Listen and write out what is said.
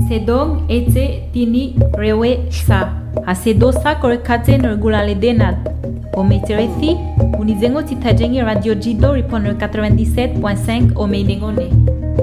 Sedong ete tini rewe sa. Hasedosa korekate norgulale denad. Ometerethi, unizengo titajengi radio jido ripon 97.5 omenengone.